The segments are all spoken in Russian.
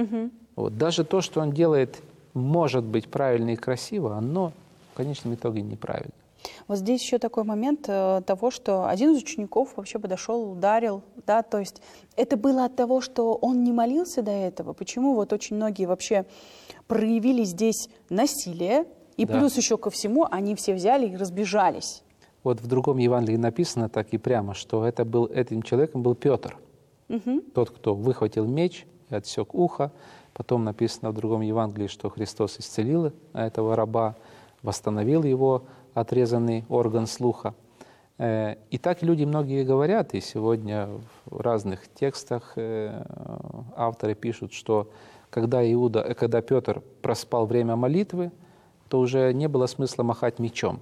Вот. Даже то, что он делает, может быть правильно и красиво, оно в конечном итоге неправильно. Вот здесь еще такой момент того, что один из учеников вообще подошел, ударил, да, то есть это было от того, что он не молился до этого. Почему вот очень многие вообще проявили здесь насилие, и плюс еще ко всему они все взяли и разбежались. Вот в другом Евангелии написано так и прямо, что этим человеком был Петр. Тот, кто выхватил меч и отсек ухо. Потом написано в другом Евангелии, что Христос исцелил этого раба, восстановил его отрезанный орган слуха. И так люди многие говорят, и сегодня в разных текстах авторы пишут, что когда Петр проспал время молитвы, то уже не было смысла махать мечом.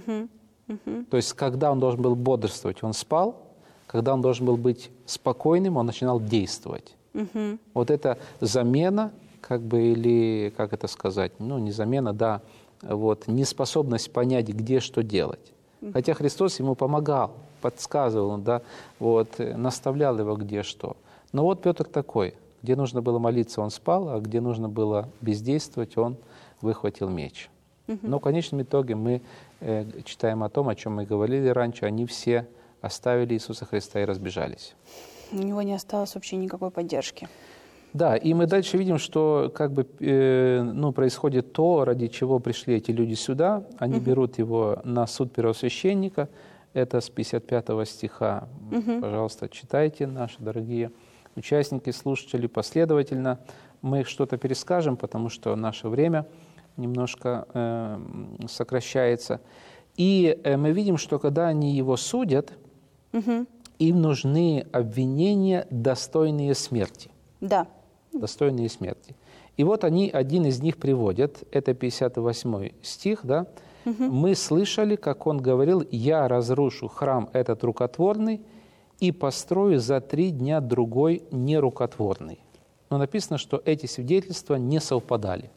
То есть, когда он должен был бодрствовать, он спал, когда он должен был быть спокойным, он начинал действовать. Вот эта замена, или, как это сказать, не замена, да, неспособность понять, где что делать. Хотя Христос ему помогал, подсказывал, да, наставлял его где что. Но вот Петр такой, где нужно было молиться, он спал, а где нужно было бездействовать, он выхватил меч. Но в конечном итоге мы читаем о том, о чем мы говорили раньше, они все оставили Иисуса Христа и разбежались. У него не осталось вообще никакой поддержки. Да, и мы дальше видим, что происходит то, ради чего пришли эти люди сюда. Они берут его на суд первосвященника. Это с 55 стиха. Пожалуйста, читайте, наши дорогие участники, слушатели, последовательно. Мы что-то перескажем, потому что наше время немножко сокращается. И мы видим, что когда они его судят, им нужны обвинения, достойные смерти. Да. Достойные смерти. И вот один из них приводят, это 58 стих, да? «Мы слышали, как он говорил, я разрушу храм этот рукотворный и построю за 3 дня другой нерукотворный». Но написано, что эти свидетельства не совпадали.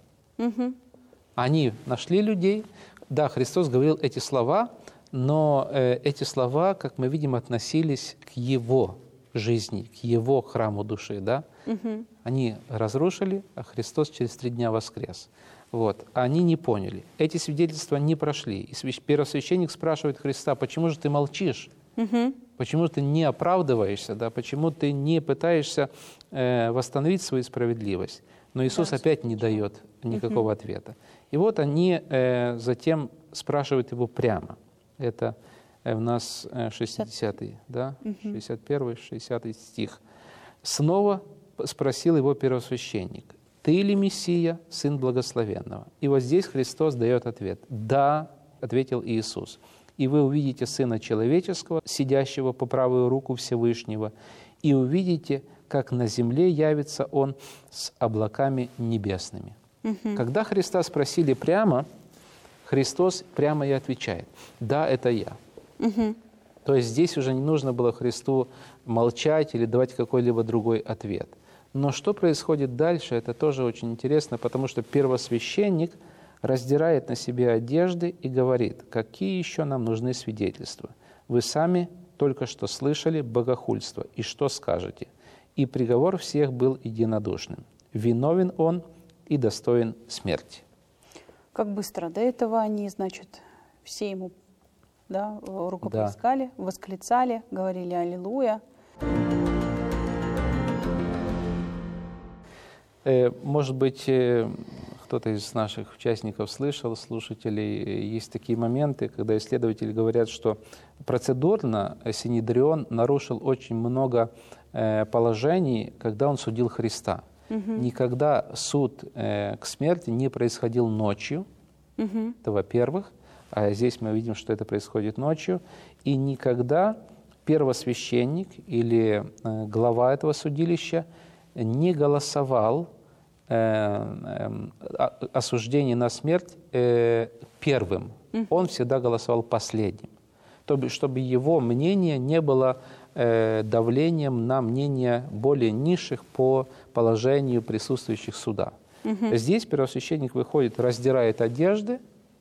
Они нашли людей, да, Христос говорил эти слова, но эти слова, как мы видим, относились к Его жизни, к Его храму души, да? Они разрушили, а Христос через 3 дня воскрес. Они не поняли. Эти свидетельства не прошли. И первосвященник спрашивает Христа, почему же ты молчишь? Почему ты не оправдываешься? Да? Почему ты не пытаешься восстановить свою справедливость? Но Иисус опять не дает никакого ответа. И вот они затем спрашивают его прямо. Это у нас 60-й, да? 61-й, 60-й стих. «Снова спросил его первосвященник, ты ли Мессия, Сын Благословенного?» И вот здесь Христос дает ответ. «Да», — ответил Иисус, «и вы увидите Сына Человеческого, сидящего по правую руку Всевышнего, и увидите, как на земле явится Он с облаками небесными». Когда Христа спросили прямо, Христос прямо и отвечает: «Да, это я». То есть здесь уже не нужно было Христу молчать или давать какой-либо другой ответ. Но что происходит дальше, это тоже очень интересно, потому что первосвященник раздирает на себе одежды и говорит: «Какие еще нам нужны свидетельства? Вы сами только что слышали богохульство, и что скажете?» И приговор всех был единодушным. Виновен он и достоин смерти. Как быстро до этого они, все ему рукоплескали, восклицали, говорили «Аллилуйя». Может быть, кто-то из наших участников слышал, слушателей, есть такие моменты, когда исследователи говорят, что процедурно Синедрион нарушил очень много положений, когда он судил Христа. Никогда суд к смерти не происходил ночью, это во-первых, а здесь мы видим, что это происходит ночью, и никогда первосвященник или глава этого судилища не голосовал осуждение на смерть первым. Он всегда голосовал последним, чтобы его мнение не было давлением на мнение более низших по положению присутствующих суда. Здесь первосвященник выходит, раздирает одежды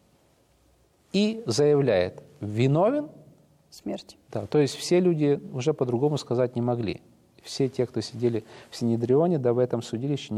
и заявляет: виновен. Смерть. Да, то есть все люди уже по-другому сказать не могли. Все те, кто сидели в Синедрионе, да в этом судилище,